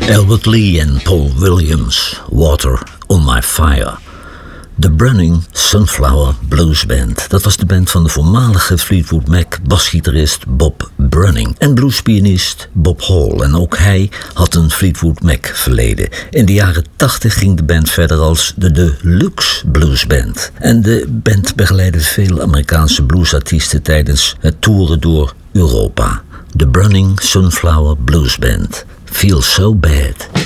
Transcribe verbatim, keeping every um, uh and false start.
Albert Lee en Paul Williams, Water on My Fire. De Brunning Sunflower Blues Band. Dat was de band van de voormalige Fleetwood Mac basgitarist Bob Brunning en bluespianist Bob Hall. En ook hij had een Fleetwood Mac verleden. In de jaren tachtig ging de band verder als de Deluxe Blues Band. En de band begeleidde veel Amerikaanse bluesartiesten tijdens het toeren door Europa. De Brunning Sunflower Blues Band. Feel So Bad.